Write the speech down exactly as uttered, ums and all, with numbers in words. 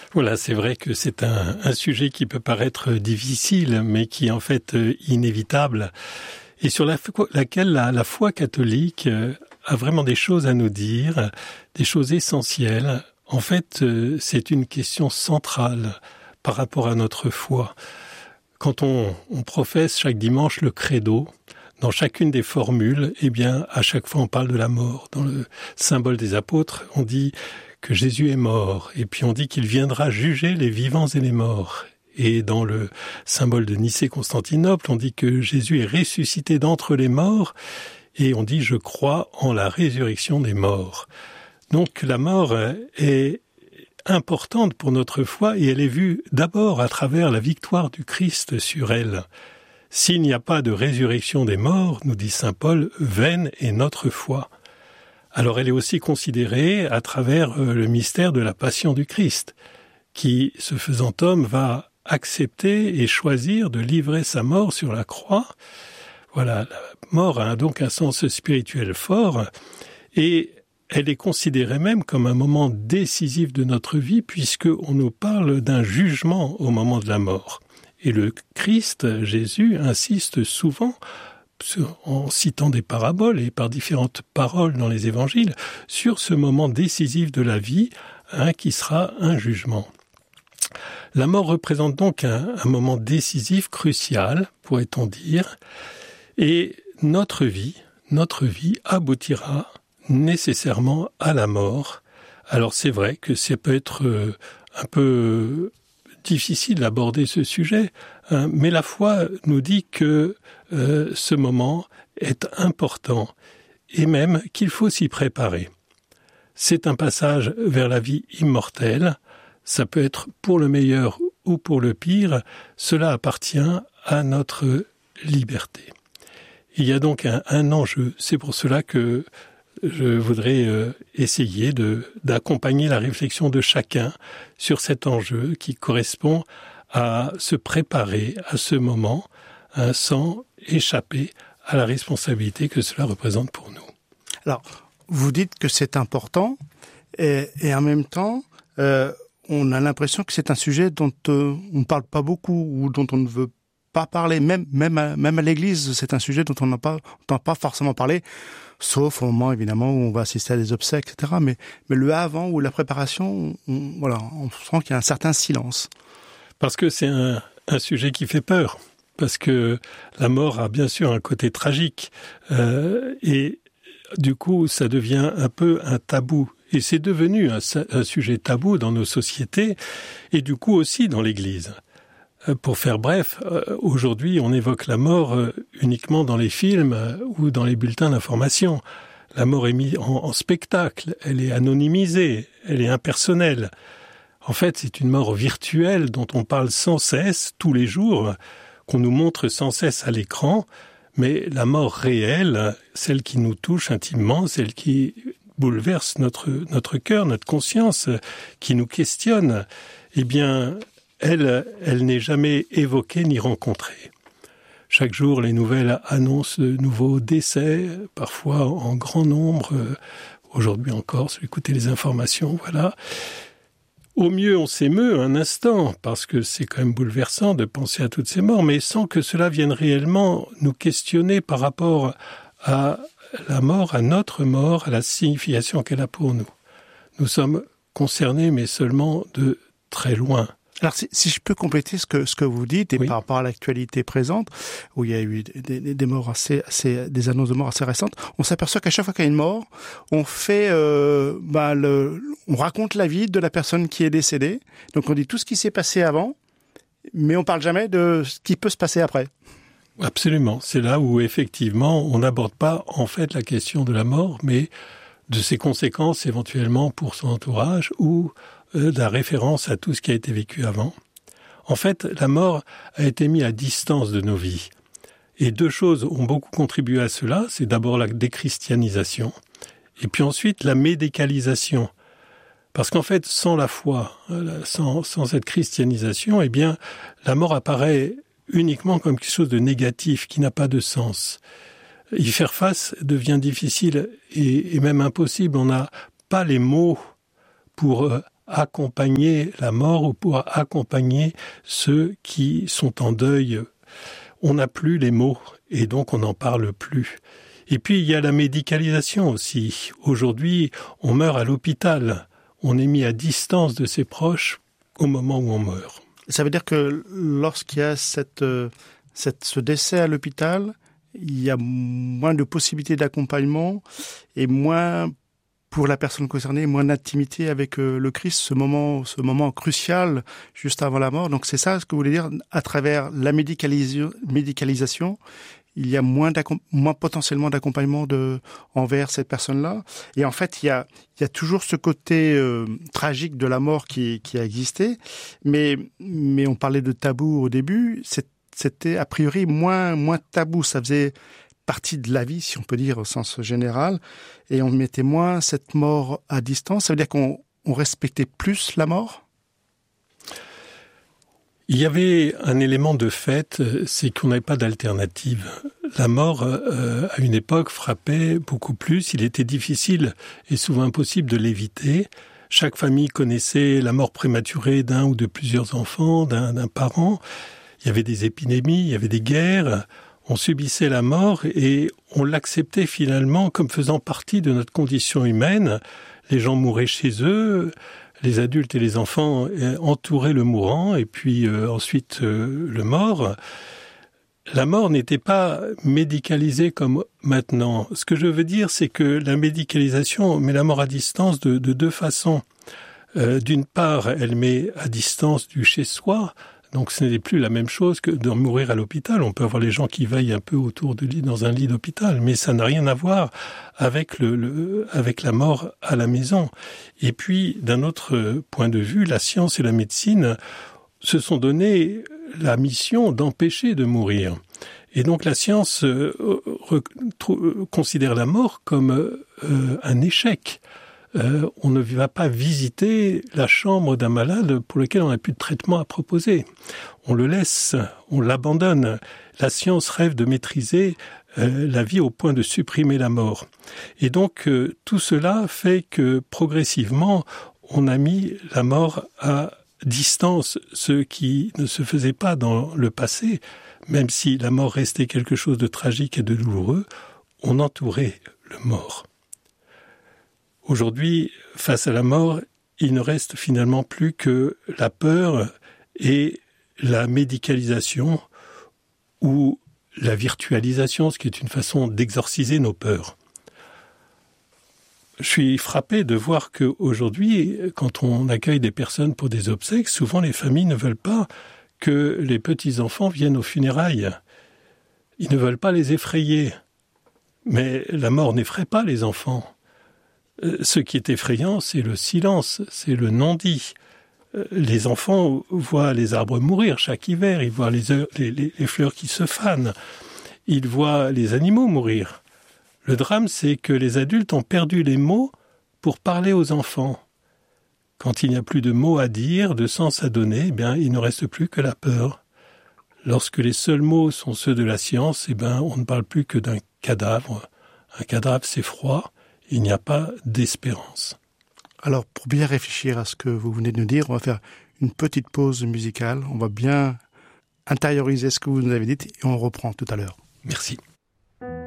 Voilà, c'est vrai que c'est un, un sujet qui peut paraître difficile, mais qui est en fait inévitable, et sur la, laquelle la, la foi catholique a vraiment des choses à nous dire, des choses essentielles. En fait, c'est une question centrale par rapport à notre foi. Quand on, on professe chaque dimanche le credo, dans chacune des formules, eh bien, à chaque fois, on parle de la mort. Dans le symbole des apôtres, on dit que Jésus est mort, et puis on dit qu'il viendra juger les vivants et les morts. Et dans le symbole de Nicée-Constantinople, on dit que Jésus est ressuscité d'entre les morts, et on dit « je crois en la résurrection des morts ». Donc la mort est importante pour notre foi, et elle est vue d'abord à travers la victoire du Christ sur elle. S'il n'y a pas de résurrection des morts, nous dit saint Paul, vaine est notre foi. Alors elle est aussi considérée à travers le mystère de la passion du Christ, qui, se faisant homme, va accepter et choisir de livrer sa mort sur la croix. Voilà, la mort a donc un sens spirituel fort, et elle est considérée même comme un moment décisif de notre vie, puisqu'on nous parle d'un jugement au moment de la mort. Et le Christ, Jésus, insiste souvent, en citant des paraboles et par différentes paroles dans les évangiles, sur ce moment décisif de la vie, hein, qui sera un jugement. La mort représente donc un, un moment décisif, crucial, pourrait-on dire, et notre vie, notre vie aboutira nécessairement à la mort. Alors c'est vrai que ça peut être euh, un peu difficile d'aborder ce sujet, hein, mais la foi nous dit que euh, ce moment est important et même qu'il faut s'y préparer. C'est un passage vers la vie immortelle, ça peut être pour le meilleur ou pour le pire, cela appartient à notre liberté. Il y a donc un, un enjeu, c'est pour cela que je voudrais euh, essayer de, d'accompagner la réflexion de chacun sur cet enjeu qui correspond à se préparer à ce moment, hein, sans échapper à la responsabilité que cela représente pour nous. Alors, vous dites que c'est important et, et en même temps, euh, on a l'impression que c'est un sujet dont euh, on ne parle pas beaucoup ou dont on ne veut pas parler. Même, même, à, même à l'église, c'est un sujet dont on n'a pas, on n'a pas forcément parlé. Sauf au moment, évidemment, où on va assister à des obsèques, et cetera. Mais, mais le avant ou la préparation, on, voilà, on sent qu'il y a un certain silence. Parce que c'est un, un sujet qui fait peur. Parce que la mort a bien sûr un côté tragique. Euh, et du coup, ça devient un peu un tabou. Et c'est devenu un, un sujet tabou dans nos sociétés et du coup aussi dans l'Église. Pour faire bref, aujourd'hui, on évoque la mort uniquement dans les films ou dans les bulletins d'information. La mort est mise en, en spectacle, elle est anonymisée, elle est impersonnelle. En fait, c'est une mort virtuelle dont on parle sans cesse, tous les jours, qu'on nous montre sans cesse à l'écran, mais la mort réelle, celle qui nous touche intimement, celle qui bouleverse notre, notre cœur, notre conscience, qui nous questionne, eh bien, Elle, elle n'est jamais évoquée ni rencontrée. Chaque jour, les nouvelles annoncent de nouveaux décès, parfois en grand nombre. Aujourd'hui encore, si vous écoutez les informations, voilà. Au mieux, on s'émeut un instant, parce que c'est quand même bouleversant de penser à toutes ces morts, mais sans que cela vienne réellement nous questionner par rapport à la mort, à notre mort, à la signification qu'elle a pour nous. Nous sommes concernés, mais seulement de très loin. Alors, si, si je peux compléter ce que ce que vous dites, et oui, par rapport à l'actualité présente, où il y a eu des, des, des morts assez, assez, des annonces de morts assez récentes, on s'aperçoit qu'à chaque fois qu'il y a une mort, on fait, euh, bah, le, on raconte la vie de la personne qui est décédée. Donc, on dit tout ce qui s'est passé avant, mais on parle jamais de ce qui peut se passer après. Absolument. C'est là où, effectivement, on n'aborde pas, en fait, la question de la mort, mais de ses conséquences, éventuellement, pour son entourage, ou de la référence à tout ce qui a été vécu avant. En fait, la mort a été mise à distance de nos vies. Et deux choses ont beaucoup contribué à cela. C'est d'abord la déchristianisation, et puis ensuite la médicalisation. Parce qu'en fait, sans la foi, sans, sans cette christianisation, eh bien, la mort apparaît uniquement comme quelque chose de négatif, qui n'a pas de sens. Y faire face devient difficile et, et même impossible. On n'a pas les mots pour accompagner la mort ou pour accompagner ceux qui sont en deuil. On n'a plus les mots et donc on n'en parle plus. Et puis il y a la médicalisation aussi. Aujourd'hui, on meurt à l'hôpital. On est mis à distance de ses proches au moment où on meurt. Ça veut dire que lorsqu'il y a cette, cette, ce décès à l'hôpital, il y a moins de possibilités d'accompagnement et moins, pour la personne concernée, moins d'intimité avec le Christ, ce moment, ce moment crucial juste avant la mort. Donc c'est ça ce que vous voulez dire, à travers la médicalisation, médicalisation il y a moins, moins potentiellement d'accompagnement de, envers cette personne-là. Et en fait, il y a, il y a toujours ce côté euh, tragique de la mort qui, qui a existé. Mais, mais on parlait de tabou au début. C'était a priori moins, moins tabou. Ça faisait partie de la vie, si on peut dire, au sens général. Et on mettait moins cette mort à distance. Ça veut dire qu'on on respectait plus la mort ? Il y avait un élément de fait, c'est qu'on n'avait pas d'alternative. La mort, euh, à une époque, frappait beaucoup plus. Il était difficile et souvent impossible de l'éviter. Chaque famille connaissait la mort prématurée d'un ou de plusieurs enfants, d'un, d'un parent. Il y avait des épidémies, il y avait des guerres. On subissait la mort et on l'acceptait finalement comme faisant partie de notre condition humaine. Les gens mouraient chez eux. Les adultes et les enfants entouraient le mourant et puis euh, ensuite euh, le mort. La mort n'était pas médicalisée comme maintenant. Ce que je veux dire, c'est que la médicalisation met la mort à distance de, de deux façons. Euh, d'une part, elle met à distance du chez-soi. Donc ce n'est plus la même chose que de mourir à l'hôpital. On peut avoir les gens qui veillent un peu autour du lit dans un lit d'hôpital, mais ça n'a rien à voir avec le, le avec la mort à la maison. Et puis d'un autre point de vue, la science et la médecine se sont donné la mission d'empêcher de mourir. Et donc la science euh, re, considère la mort comme euh, un échec. Euh, on ne va pas visiter la chambre d'un malade pour lequel on n'a plus de traitement à proposer. On le laisse, on l'abandonne. La science rêve de maîtriser euh, la vie au point de supprimer la mort. Et donc, euh, tout cela fait que, progressivement, on a mis la mort à distance, ce qui ne se faisait pas dans le passé. Même si la mort restait quelque chose de tragique et de douloureux, on entourait le mort. Aujourd'hui, face à la mort, il ne reste finalement plus que la peur et la médicalisation ou la virtualisation, ce qui est une façon d'exorciser nos peurs. Je suis frappé de voir qu'aujourd'hui, quand on accueille des personnes pour des obsèques, souvent les familles ne veulent pas que les petits-enfants viennent aux funérailles. Ils ne veulent pas les effrayer. Mais la mort n'effraie pas les enfants. Ce qui est effrayant, c'est le silence, c'est le non-dit. Les enfants voient les arbres mourir chaque hiver, ils voient les, heures, les, les, les fleurs qui se fanent, ils voient les animaux mourir. Le drame, c'est que les adultes ont perdu les mots pour parler aux enfants. Quand il n'y a plus de mots à dire, de sens à donner, eh bien, il ne reste plus que la peur. Lorsque les seuls mots sont ceux de la science, eh bien, on ne parle plus que d'un cadavre. Un cadavre, c'est froid. Il n'y a pas d'espérance. Alors, pour bien réfléchir à ce que vous venez de nous dire, on va faire une petite pause musicale. On va bien intérioriser ce que vous nous avez dit et on reprend tout à l'heure. Merci.